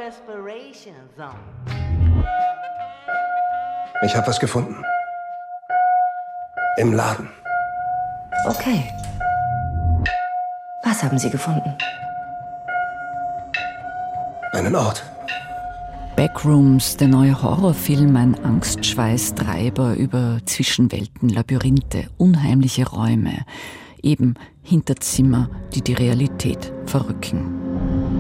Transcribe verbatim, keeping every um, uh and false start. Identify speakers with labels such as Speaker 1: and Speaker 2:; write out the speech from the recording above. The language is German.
Speaker 1: Ich habe was gefunden. Im Laden.
Speaker 2: Okay. Was haben Sie gefunden?
Speaker 1: Einen Ort.
Speaker 3: Backrooms, der neue Horrorfilm, ein Angstschweißtreiber über Zwischenwelten, Labyrinthe, unheimliche Räume, eben Hinterzimmer, die die Realität verrücken.